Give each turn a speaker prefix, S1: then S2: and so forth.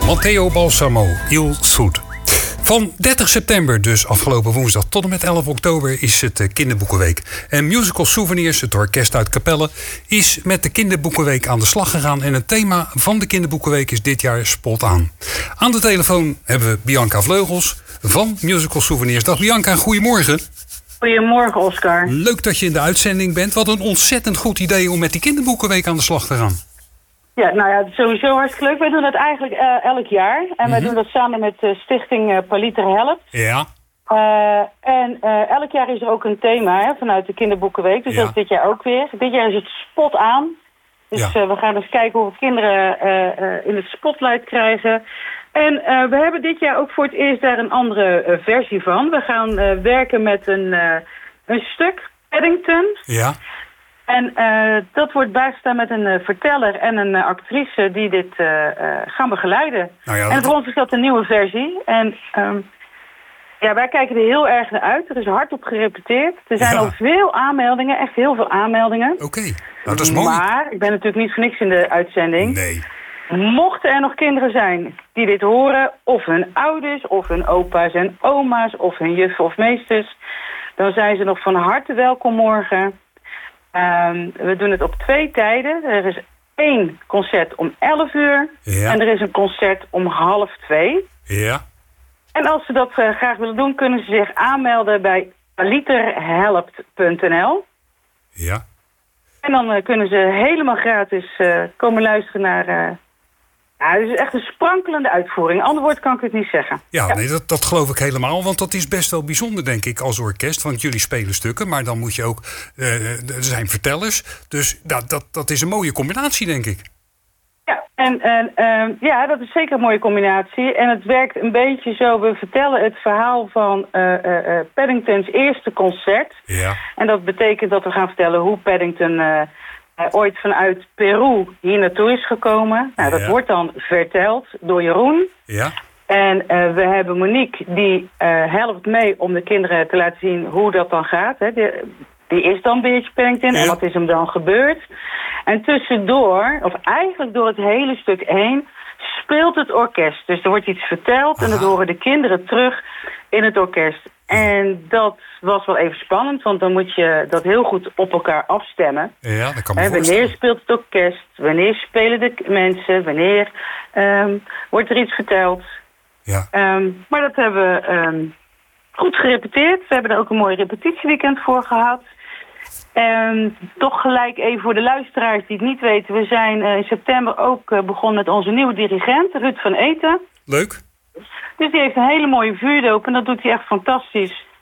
S1: Matteo Balsamo, Il Sud. Van 30 september, dus afgelopen woensdag, tot en met 11 oktober is het Kinderboekenweek. En Musical Souvenirs, het orkest uit Capelle, is met de Kinderboekenweek aan de slag gegaan. En het thema van de Kinderboekenweek is dit jaar Spot aan. Aan de telefoon hebben we Bianca Vleugels van Musical Souvenirs. Dag Bianca, goedemorgen.
S2: Goedemorgen, Oscar.
S1: Leuk dat je in de uitzending bent. Wat een ontzettend goed idee om met die Kinderboekenweek aan de slag te gaan.
S2: Ja, nou ja, sowieso hartstikke leuk. Wij doen dat eigenlijk elk jaar. En wij doen dat samen met stichting Paliter Helpt.
S1: Ja.
S2: Elk jaar is er ook een thema vanuit de Kinderboekenweek. Dus dat is dit jaar ook weer. Dit jaar is het Spot aan. Dus we gaan eens kijken hoe we kinderen in het spotlight krijgen. En we hebben dit jaar ook voor het eerst daar een andere versie van. We gaan werken met een stuk, Paddington.
S1: Ja.
S2: En dat wordt bijgestaan met een verteller en een actrice die dit gaan begeleiden.
S1: Nou ja,
S2: en voor ons is dat een nieuwe versie. En wij kijken er heel erg naar uit. Er is hard op gerepeteerd. Er zijn al veel aanmeldingen, echt heel veel aanmeldingen.
S1: Oké, nou dat is mooi.
S2: Maar ik ben natuurlijk niet voor niks in de uitzending.
S1: Nee.
S2: Mochten er nog kinderen zijn die dit horen, of hun ouders, of hun opa's en oma's, of hun juffen of meesters, dan zijn ze nog van harte welkom morgen. We doen het op 2 tijden. Er is 1 concert om 11 uur.
S1: Ja.
S2: En er is een concert om 1:30.
S1: Ja.
S2: En als ze dat graag willen doen, kunnen ze zich aanmelden bij paliterhelpt.nl.
S1: Ja.
S2: En dan kunnen ze helemaal gratis komen luisteren naar... het is echt een sprankelende uitvoering. Ander woord kan ik het niet zeggen.
S1: Ja, nee, dat geloof ik helemaal. Want dat is best wel bijzonder, denk ik, als orkest. Want jullie spelen stukken, maar dan moet je ook... er zijn vertellers. Dus dat is een mooie combinatie, denk ik.
S2: Ja, dat is zeker een mooie combinatie. En het werkt een beetje zo. We vertellen het verhaal van Paddingtons eerste concert.
S1: Ja.
S2: En dat betekent dat we gaan vertellen hoe Paddington... ooit vanuit Peru hier naartoe is gekomen. Nou, dat wordt dan verteld door Jeroen.
S1: Ja.
S2: En we hebben Monique, die helpt mee om de kinderen te laten zien hoe dat dan gaat. Hè. Die is dan Beertje Paddington en wat is hem dan gebeurd. En tussendoor, of eigenlijk door het hele stuk heen, speelt het orkest. Dus er wordt iets verteld en dat horen de kinderen terug in het orkest. En dat was wel even spannend, want dan moet je dat heel goed op elkaar afstemmen.
S1: Ja, dat kan me voorstellen.
S2: Wanneer speelt het orkest? Wanneer spelen de mensen? Wanneer wordt er iets verteld?
S1: Ja.
S2: Maar dat hebben we goed gerepeteerd. We hebben er ook een mooi repetitieweekend voor gehad. Toch gelijk even voor de luisteraars die het niet weten. We zijn in september ook begonnen met onze nieuwe dirigent, Ruud van Eten.
S1: Leuk.
S2: Dus die heeft een hele mooie vuurdoop en dat doet hij echt fantastisch.